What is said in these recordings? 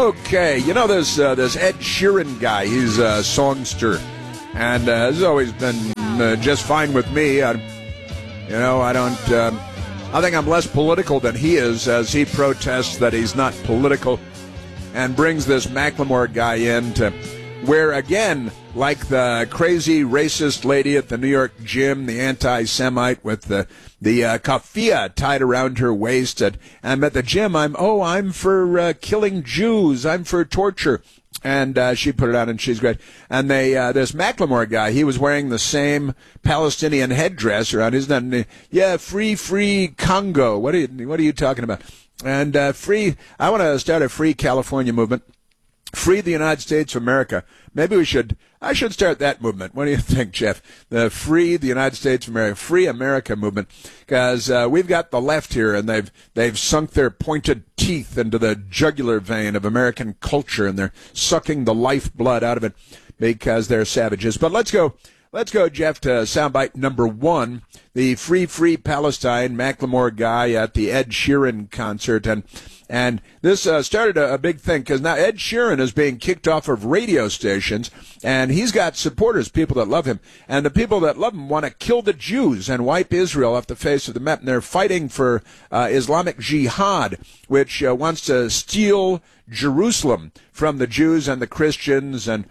Okay, you know this Ed Sheeran guy. He's a songster, and has always been just fine with me. I think I'm less political than he is, as he protests that he's not political, and brings this Macklemore guy in to where, again, like the crazy racist lady at the New York gym, the anti-Semite with the keffiyeh tied around her waist, and at the gym, I'm for killing Jews, I'm for torture. And she put it on, and she's great. And this Macklemore guy, he was wearing the same Palestinian headdress around his neck. Yeah, free Congo. What are you talking about? And I want to start a free California movement. Free the United States of America. Maybe I should start that movement. What do you think, Jeff? The Free the United States of America, Free America movement. Because we've got the left here, and they've sunk their pointed teeth into the jugular vein of American culture, and they're sucking the lifeblood out of it because they're savages. But let's go, Jeff, to soundbite number one. The Free Palestine Macklemore guy at the Ed Sheeran concert. And this started a big thing, because now Ed Sheeran is being kicked off of radio stations, and he's got supporters, people that love him. And the people that love him want to kill the Jews and wipe Israel off the face of the map. And they're fighting for Islamic Jihad, which wants to steal Jerusalem from the Jews and the Christians, and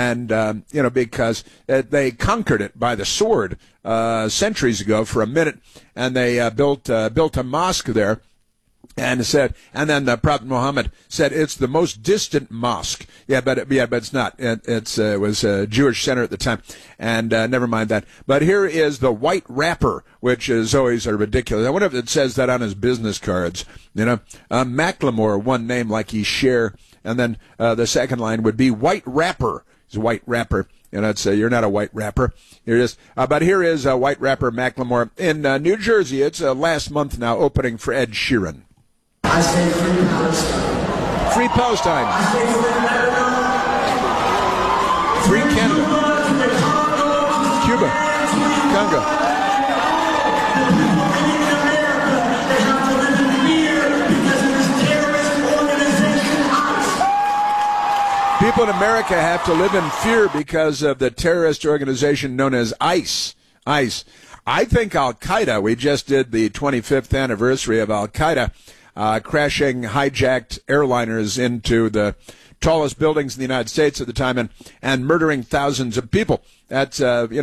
because they conquered it by the sword centuries ago for a minute, and they built a mosque there. And then the Prophet Muhammad said it's the most distant mosque. But it's not. It was a Jewish center at the time, and never mind that. But here is the White Rapper, which is always ridiculous. I wonder if it says that on his business cards. Macklemore, one name like he's Cher, and then the second line would be White Rapper. He's a white rapper. You're not a white rapper. You're just. But here is a White Rapper Macklemore in New Jersey. It's last month now, opening for Ed Sheeran. I say free Palestine. Free Palestine. I say free Canada. Cuba. Congo. People in America have to live in fear because of the terrorist organization known as ICE. ICE. I think Al-Qaeda, we just did the 25th anniversary of Al-Qaeda, crashing hijacked airliners into the tallest buildings in the United States at the time and murdering thousands of people. That's,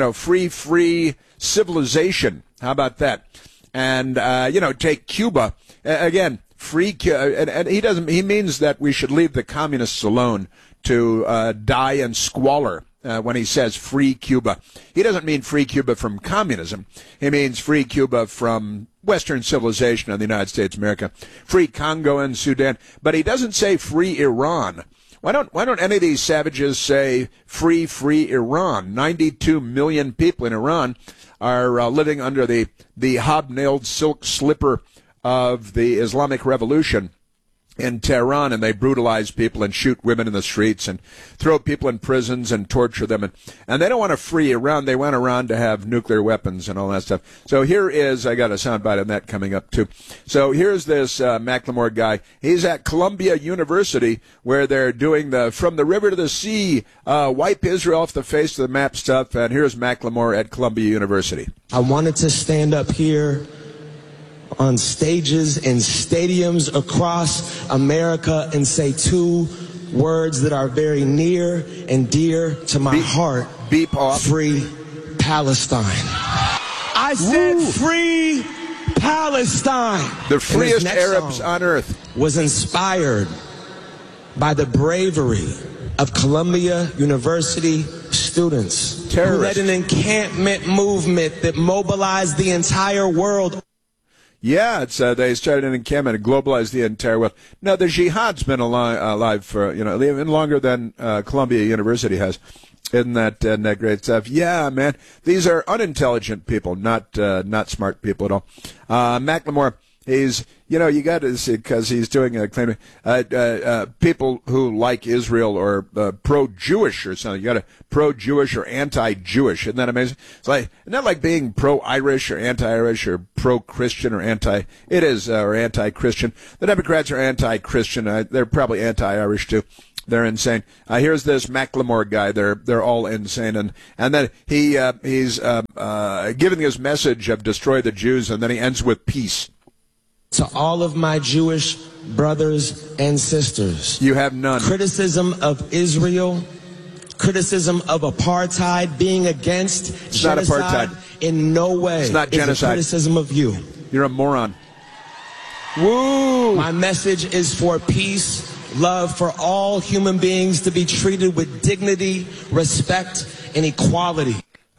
free civilization. How about that? And, take Cuba. Again, free, and he means that we should leave the communists alone to die in squalor. When he says free Cuba, he doesn't mean free Cuba from communism. He means free Cuba from Western civilization of the United States of America. Free Congo and Sudan. But he doesn't say free Iran. Why don't any of these savages say free Iran? 92 million people in Iran are living under the hobnailed silk slipper of the Islamic Revolution in Tehran, and they brutalize people and shoot women in the streets and throw people in prisons and torture them. And they don't want to free Iran. They want Iran to have nuclear weapons and all that stuff. So here is, I got a soundbite on that coming up too. So here's this Macklemore guy. He's at Columbia University, where they're doing the From the River to the Sea, wipe Israel off the face of the map stuff. And here's Macklemore at Columbia University. I wanted to stand up here on stages in stadiums across America and say two words that are very near and dear to my heart. Beep off. Free Palestine. I said free Palestine. The freest Arabs on earth. Was inspired by the bravery of Columbia University students. Terrorists. Who led an encampment movement that mobilized the entire world. Yeah, it's they started an encampment and globalized the entire world. Now, the jihad's been alive for, even longer than Columbia University has. Isn't that great stuff? Yeah, man. These are unintelligent people, not smart people at all. Macklemore He's, you got to see, because he's doing a claim, people who like Israel or pro-Jewish or something. You got to pro-Jewish or anti-Jewish. Isn't that amazing? It's like, isn't that like being pro-Irish or anti-Irish or pro-Christian or it is, or anti-Christian. The Democrats are anti-Christian. They're probably anti-Irish too. They're insane. Here's this Macklemore guy. They're all insane, and then he's giving his message of destroy the Jews, and then he ends with peace. To all of my Jewish brothers and sisters, you have none. Criticism of Israel, criticism of apartheid, being against genocide, not apartheid. In no way. It's not genocide. Is a criticism of you. You're a moron. Woo! My message is for peace. Love for all human beings to be treated with dignity, respect, and equality.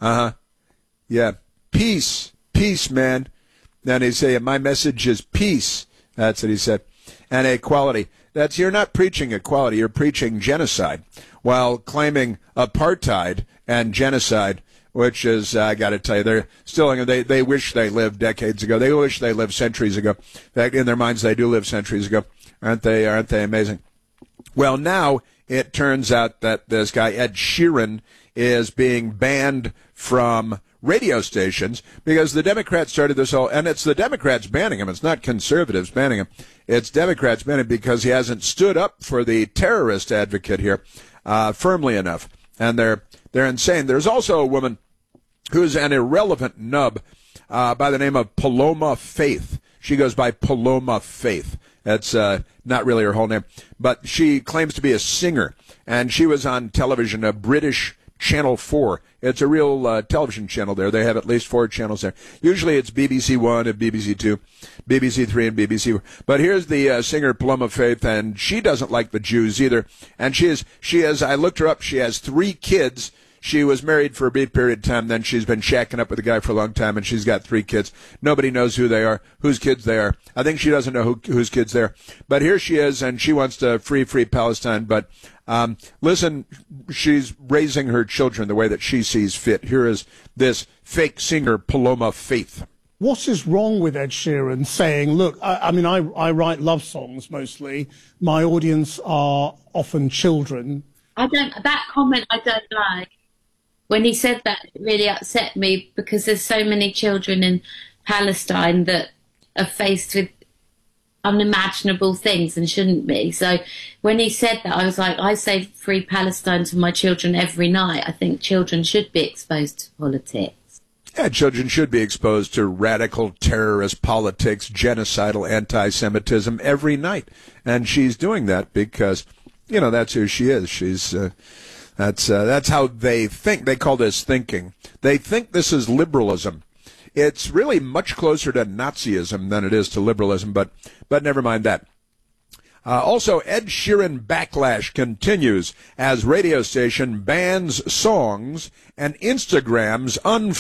Yeah. Peace. Peace, man. Then he say, my message is peace. That's what he said. And equality. You're not preaching equality. You're preaching genocide while claiming apartheid and genocide, which is, I got to tell you, they're still, they wish they lived decades ago. They wish they lived centuries ago. In fact, in their minds, they do live centuries ago. Aren't they amazing? Well, now it turns out that this guy, Ed Sheeran, is being banned from radio stations because the Democrats started this whole, and it's the Democrats banning him. It's not conservatives banning him. It's Democrats banning him because he hasn't stood up for the terrorist advocate here firmly enough. And they're insane. There's also a woman who's an irrelevant nub by the name of Paloma Faith. She goes by Paloma Faith. That's not really her whole name. But she claims to be a singer, and she was on television, a British Channel 4. It's a real television channel there. They have at least 4 channels there. Usually it's BBC One and BBC Two, BBC Three and BBC 4. But here's the singer Paloma Faith, and she doesn't like the Jews either. And she is, I looked her up, she has 3 kids. She was married for a brief period of time, then she's been shacking up with a guy for a long time, and she's got 3 kids. Nobody knows who they are, whose kids they are. I think she doesn't know whose kids they are. But here she is, and she wants to free Palestine. But listen, she's raising her children the way that she sees fit. Here is this fake singer, Paloma Faith. What is wrong with Ed Sheeran saying, look, I write love songs mostly. My audience are often children. That comment I don't like. When he said that, it really upset me because there's so many children in Palestine that are faced with unimaginable things and shouldn't be. So when he said that, I was like, I say free Palestine to my children every night. I think children should be exposed to politics. Yeah, children should be exposed to radical terrorist politics, genocidal anti-Semitism every night. And she's doing that because, that's who she is. She's... That's how they think. They call this thinking. They think this is liberalism. It's really much closer to Nazism than it is to liberalism, but never mind that. Also, Ed Sheeran backlash continues as radio station bans songs and Instagram fans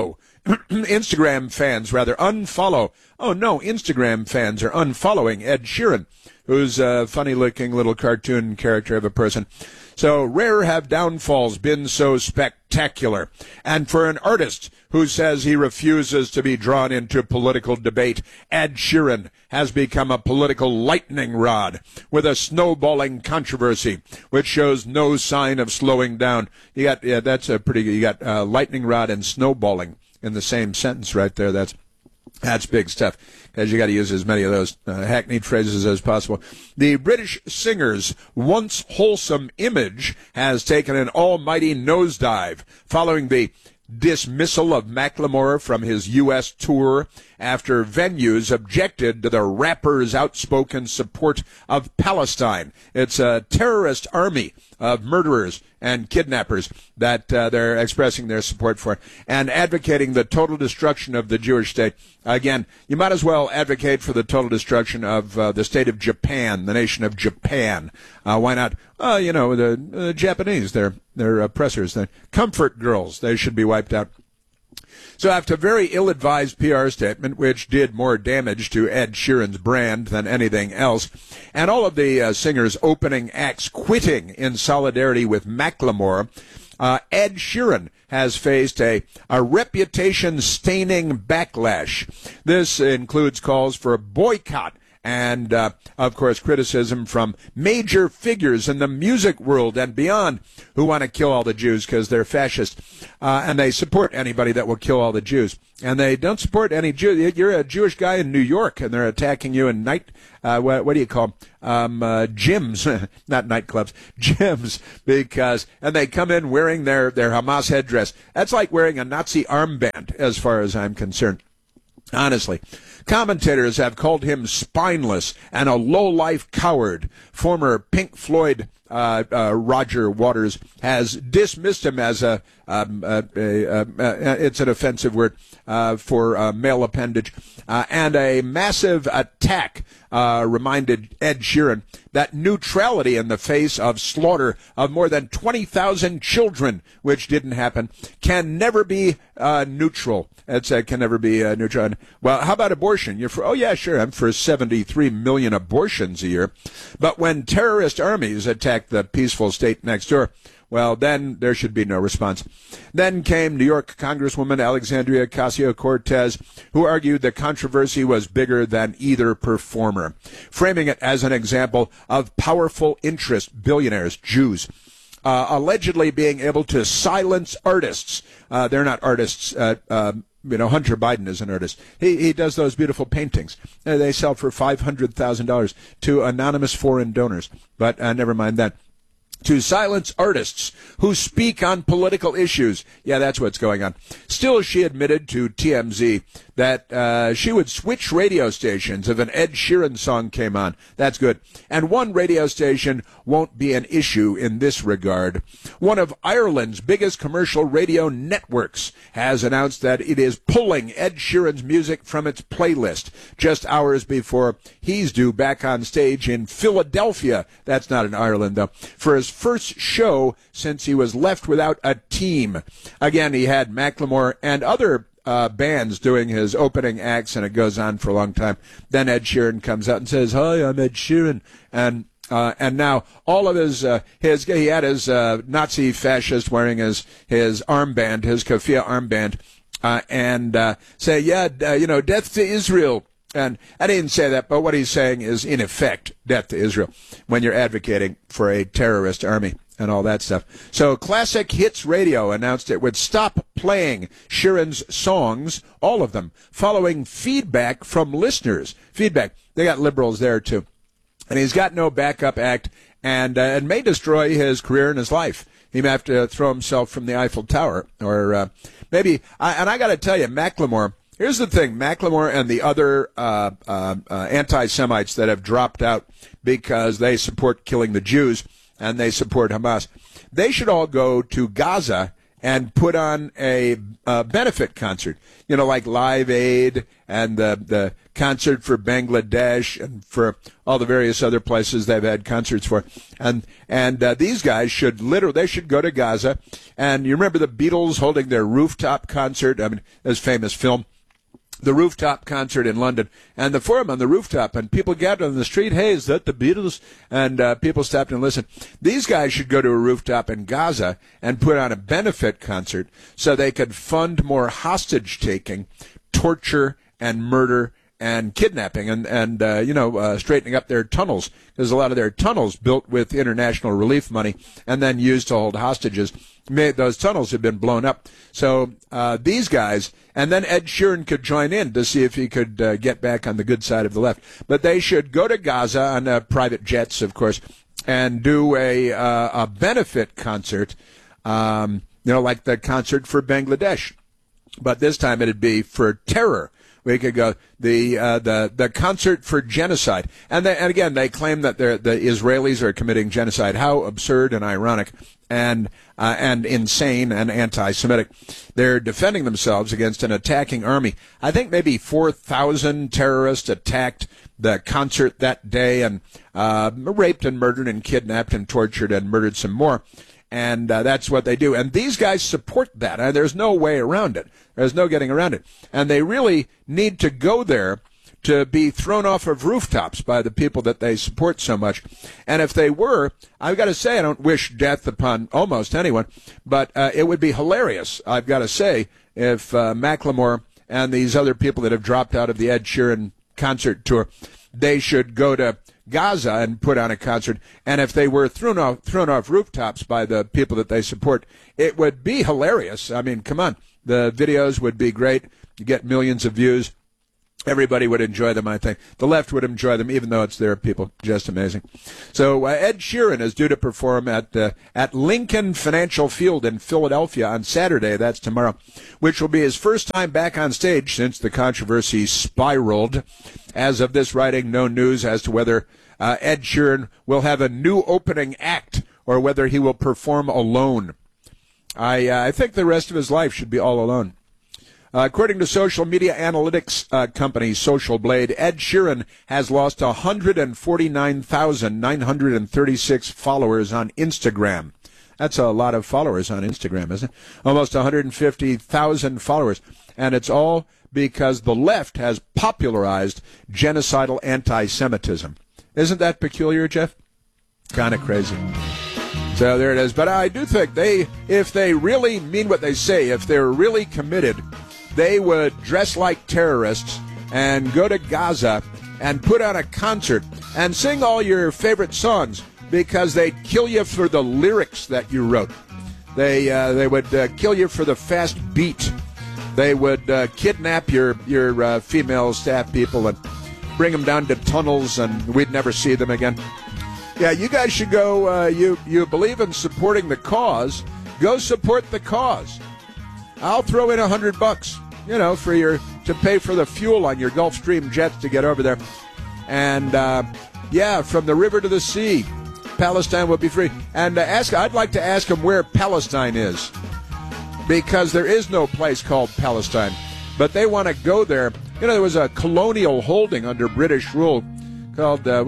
unfollow. Oh no, Instagram fans are unfollowing Ed Sheeran, who's a funny-looking little cartoon character of a person. So rare have downfalls been so spectacular. And for an artist who says he refuses to be drawn into political debate, Ed Sheeran has become a political lightning rod with a snowballing controversy, which shows no sign of slowing down. You got lightning rod and snowballing in the same sentence right there. That's big stuff, because you got to use as many of those hackneyed phrases as possible. The British singer's once wholesome image has taken an almighty nosedive following the dismissal of Macklemore from his U.S. tour after venues objected to the rapper's outspoken support of Palestine. It's a terrorist army of murderers and kidnappers that they're expressing their support for and advocating the total destruction of the Jewish state. Again, you might as well advocate for the total destruction of the state of Japan, the nation of Japan. Why not? The Japanese, they're oppressors. They're comfort girls. They should be wiped out. So after a very ill-advised PR statement, which did more damage to Ed Sheeran's brand than anything else, and all of the singer's opening acts quitting in solidarity with Macklemore, Ed Sheeran has faced a reputation-staining backlash. This includes calls for a boycott and, of course, criticism from major figures in the music world and beyond who want to kill all the Jews because they're fascist. And they support anybody that will kill all the Jews. And they don't support any Jew. You're a Jewish guy in New York, and they're attacking you in what do you call them? Gyms, not nightclubs, gyms, and they come in wearing their Hamas headdress. That's like wearing a Nazi armband, as far as I'm concerned. Honestly, commentators have called him spineless and a low-life coward. Former Pink Floyd Roger Waters has dismissed him as it's an offensive word for male appendage, and a massive attack reminded Ed Sheeran that neutrality in the face of slaughter of more than 20,000 children, which didn't happen, can never be neutral. Can never be neutral. Well, how about abortion? You're for, oh yeah, sure, I'm for 73 million abortions a year. But when terrorist armies attack the peaceful state next door, well, then there should be no response. Then came New York Congresswoman Alexandria Ocasio-Cortez, who argued the controversy was bigger than either performer, framing it as an example of powerful interest billionaires, Jews, allegedly being able to silence artists. They're not artists. Hunter Biden is an artist. He does those beautiful paintings. They sell for $500,000 to anonymous foreign donors. But never mind that. To silence artists who speak on political issues. Yeah, that's what's going on. Still, she admitted to TMZ that she would switch radio stations if an Ed Sheeran song came on. That's good. And one radio station won't be an issue in this regard. One of Ireland's biggest commercial radio networks has announced that it is pulling Ed Sheeran's music from its playlist just hours before he's due back on stage in Philadelphia. That's not in Ireland, though. For his first show since he was left without a team. Again, he had Macklemore and other bands doing his opening acts, and it goes on for a long time. Then Ed Sheeran comes out and says, "Hi, I'm Ed Sheeran," and now all of his he had his Nazi fascist wearing his armband, his keffiyeh armband, and say, death to Israel. And I didn't say that, but what he's saying is, in effect, death to Israel when you're advocating for a terrorist army and all that stuff. So Classic Hits Radio announced it would stop playing Sheeran's songs, all of them, following feedback from listeners. Feedback. They got liberals there, too. And he's got no backup act, and it may destroy his career and his life. He may have to throw himself from the Eiffel Tower, or maybe. And I got to tell you, Macklemore. Here's the thing, Macklemore and the other anti-Semites that have dropped out because they support killing the Jews and they support Hamas, they should all go to Gaza and put on a benefit concert, like Live Aid and the concert for Bangladesh and for all the various other places they've had concerts for. And these guys should go to Gaza. And you remember the Beatles holding their rooftop concert? I mean, this famous film. The rooftop concert in London, and the forum on the rooftop, and people gathered on the street, hey, is that the Beatles? And people stopped and listened. These guys should go to a rooftop in Gaza and put on a benefit concert so they could fund more hostage-taking, torture, and murder, and kidnapping, and straightening up their tunnels. There's a lot of their tunnels built with international relief money and then used to hold hostages. Those tunnels have been blown up. So these guys, and then Ed Sheeran could join in to see if he could get back on the good side of the left. But they should go to Gaza on private jets, of course, and do a benefit concert, like the concert for Bangladesh. But this time it'd be for terror. We could go the concert for genocide, and again they claim that the Israelis are committing genocide. How absurd and ironic, and insane and anti-Semitic. They're defending themselves against an attacking army. I think maybe 4,000 terrorists attacked the concert that day and raped and murdered and kidnapped and tortured and murdered some more. And that's what they do. And these guys support that. And there's no way around it. There's no getting around it. And they really need to go there to be thrown off of rooftops by the people that they support so much. And if they were, I've got to say, I don't wish death upon almost anyone, but it would be hilarious, I've got to say, if Macklemore and these other people that have dropped out of the Ed Sheeran concert tour, they should go to Gaza and put on a concert. And if they were thrown off rooftops by the people that they support, it would be hilarious. I mean, come on. The videos would be great. You get millions of views. Everybody would enjoy them, I think. The left would enjoy them, even though it's their people. Just amazing. So Ed Sheeran is due to perform at Lincoln Financial Field in Philadelphia on Saturday. That's tomorrow, which will be his first time back on stage since the controversy spiraled. As of this writing, no news as to whether Ed Sheeran will have a new opening act or whether he will perform alone. I think the rest of his life should be all alone. According to social media analytics company Social Blade, Ed Sheeran has lost 149,936 followers on Instagram. That's a lot of followers on Instagram, isn't it? Almost 150,000 followers. And it's all because the left has popularized genocidal anti-Semitism. Isn't that peculiar, Jeff? Kind of crazy. So there it is. But I do think if they really mean what they say, if they're really committed, they would dress like terrorists and go to Gaza and put on a concert and sing all your favorite songs because they'd kill you for the lyrics that you wrote. They would kill you for the fast beat. They would kidnap your female staff people and bring them down to tunnels, and we'd never see them again. Yeah, you guys should go. You believe in supporting the cause? Go support the cause. I'll throw in $100, to pay for the fuel on your Gulfstream jets to get over there. And from the river to the sea, Palestine will be free. And I'd like to ask him where Palestine is, because there is no place called Palestine, but they want to go there. There was a colonial holding under British rule called the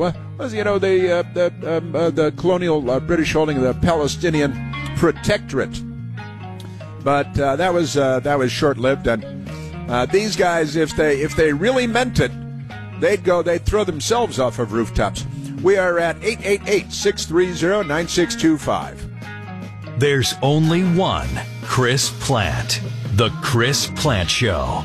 colonial British holding of the Palestinian Protectorate. But that was short-lived, and these guys, if they really meant it, they'd throw themselves off of rooftops. We are at 888-630-9625. There's only one Chris Plante, The Chris Plante Show.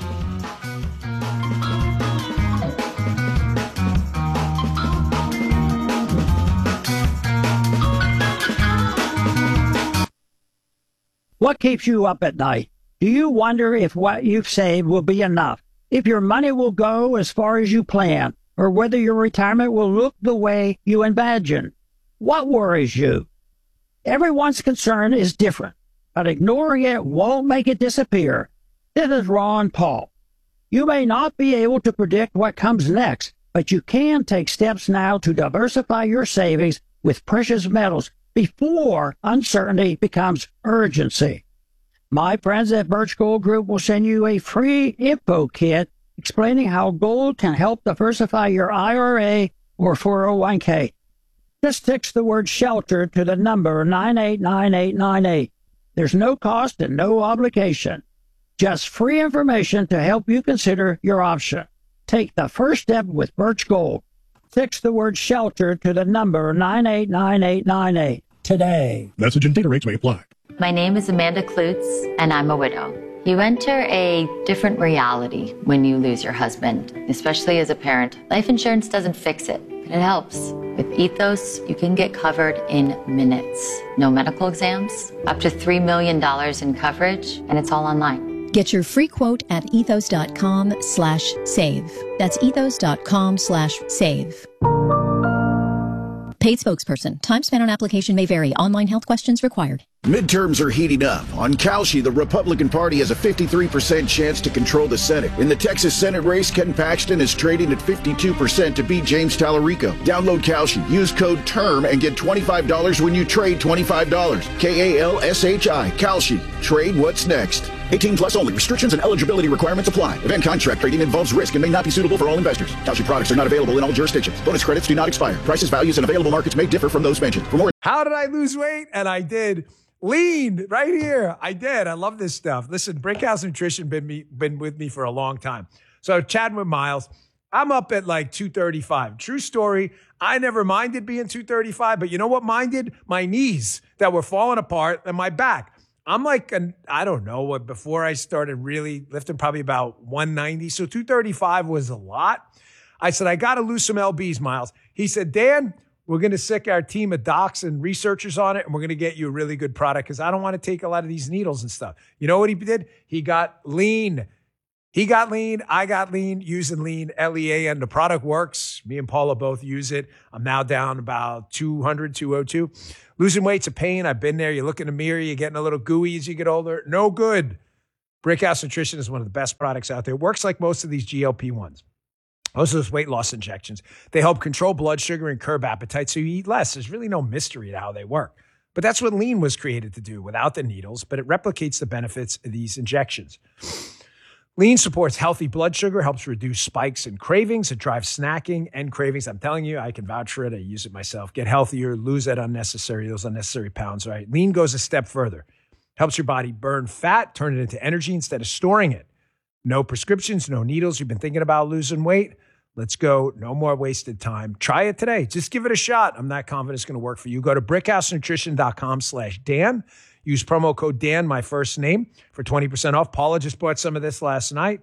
What keeps you up at night? Do you wonder if what you've saved will be enough? If your money will go as far as you plan? Or whether your retirement will look the way you imagine? What worries you? Everyone's concern is different, but ignoring it won't make it disappear. This is Ron Paul. You may not be able to predict what comes next, but you can take steps now to diversify your savings with precious metals before uncertainty becomes urgency. My friends at Birch Gold Group will send you a free info kit explaining how gold can help diversify your IRA or 401k. Just text the word SHELTER to the number 989898. There's no cost and no obligation. Just free information to help you consider your option. Take the first step with Birch Gold. Text the word SHELTER to the number 989898 today. Message and data rates may apply. My name is Amanda Klutz, and I'm a widow. You enter a different reality when you lose your husband, especially as a parent. Life insurance doesn't fix it, but it helps. With Ethos, you can get covered in minutes. No medical exams, up to $3 million in coverage, and it's all online. Get your free quote at ethos.com/save. That's ethos.com/save. Paid spokesperson. Time spent on application may vary. Online health questions required. Midterms are heating up. On Kalshi, the Republican Party has a 53% chance to control the Senate. In the Texas Senate race, Ken Paxton is trading at 52% to beat James Tallarico. Download Kalshi. Use code TERM and get $25 when you trade $25. KALSHI. Kalshi. Trade what's next. 18 plus only. Restrictions and eligibility requirements apply. Event contract trading involves risk and may not be suitable for all investors. Kalshi products are not available in all jurisdictions. Bonus credits do not expire. Prices, values, and available markets may differ from those mentioned. For more. How did I lose weight? And I did. Lean right here. I did. I love this stuff. Listen, Brickhouse Nutrition been with me for a long time. So chatting with Miles, I'm up at like 235. True story. I never minded being 235, but you know what minded? My knees that were falling apart and my back. I'm like, I don't know what, before I started really lifting, probably about 190. So 235 was a lot. I said, I got to lose some lbs, Miles. He said, Dan, we're going to sick our team of docs and researchers on it, and we're going to get you a really good product because I don't want to take a lot of these needles and stuff. You know what he did? He got lean. He got lean. I got lean, using lean, L-E-A-N. The product works. Me and Paula both use it. I'm now down about 200, 202. Losing weight's a pain. I've been there. You look in the mirror, you're getting a little gooey as you get older. No good. Brickhouse Nutrition is one of the best products out there. It works like most of these GLP-1s. Most of those weight loss injections. They help control blood sugar and curb appetite so you eat less. There's really no mystery to how they work. But that's what lean was created to do without the needles, but it replicates the benefits of these injections. Lean supports healthy blood sugar, helps reduce spikes and cravings. It drives snacking and cravings. I'm telling you, I can vouch for it. I use it myself. Get healthier, lose those unnecessary pounds, right? Lean goes a step further. Helps your body burn fat, turn it into energy instead of storing it. No prescriptions, no needles. You've been thinking about losing weight? Let's go. No more wasted time. Try it today. Just give it a shot. I'm not confident it's going to work for you. Go to brickhousenutrition.com/Dan. Use promo code Dan, my first name, for 20% off. Paula just bought some of this last night.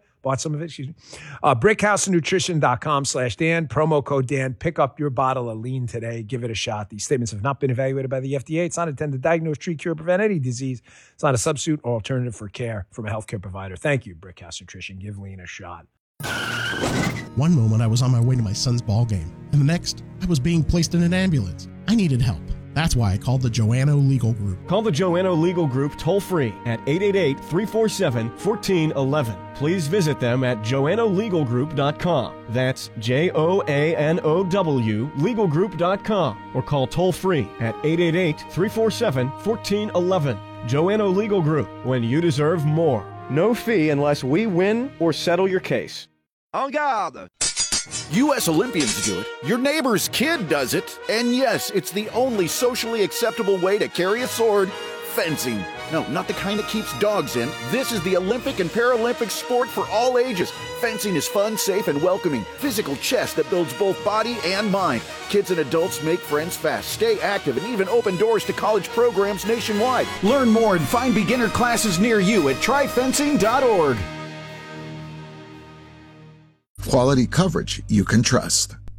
Brickhousenutrition.com/Dan. Promo code Dan. Pick up your bottle of lean today. Give it a shot. These statements have not been evaluated by the FDA. It's not intended to diagnose, treat, cure, prevent any disease. It's not a substitute or alternative for care from a healthcare provider. Thank you, Brickhouse Nutrition. Give lean a shot. One moment I was on my way to my son's ball game, and the next I was being placed in an ambulance. I needed help. That's why I called the Joanno Legal Group. Call the Joanno Legal Group toll-free at 888-347-1411. Please visit them at joannolegalgroup.com. That's Joanow legalgroup.com. Or call toll-free at 888-347-1411. Joanno Legal Group, when you deserve more. No fee unless we win or settle your case. En garde! U.S. Olympians do it, your neighbor's kid does it, and yes, it's the only socially acceptable way to carry a sword, fencing. No, not the kind that keeps dogs in. This is the Olympic and Paralympic sport for all ages. Fencing is fun, safe, and welcoming. Physical chess that builds both body and mind. Kids and adults make friends fast, stay active, and even open doors to college programs nationwide. Learn more and find beginner classes near you at tryfencing.org. Quality coverage you can trust.